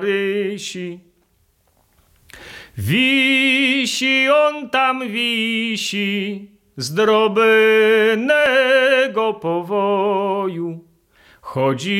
Marysi. Wisi on tam wisi, z drobnego powoju, chodzi